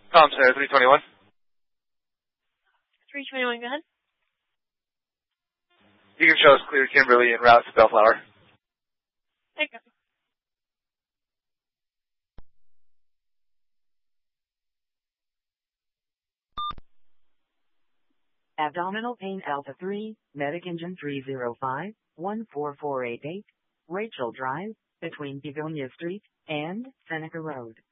Tom Center, 321. 321, go ahead. You can show us clear Kimberly and route to Bellflower. There you go. Abdominal pain Alpha 3, Medic Engine 305, 14488, Rachel Drive, between Begonia Street and Seneca Road.